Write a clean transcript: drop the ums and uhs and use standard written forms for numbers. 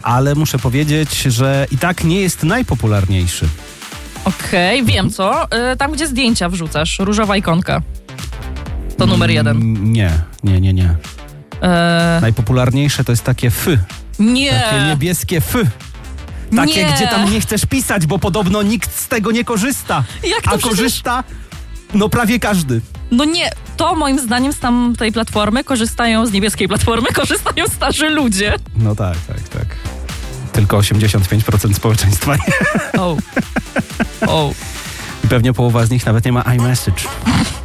ale muszę powiedzieć, że i tak nie jest najpopularniejszy. Okej, wiem co. Tam, gdzie zdjęcia wrzucasz. Różowa ikonka. To numer 1. Nie. Najpopularniejsze to jest takie F. Nie. Takie niebieskie F. Takie, Nie. gdzie tam nie chcesz pisać, bo podobno nikt z tego nie korzysta. Jak to A przecież... korzysta prawie każdy. No nie, to moim zdaniem z tamtej platformy z niebieskiej platformy korzystają starzy ludzie. No tak. Tylko 85% społeczeństwa nie. O. I pewnie połowa z nich nawet nie ma iMessage.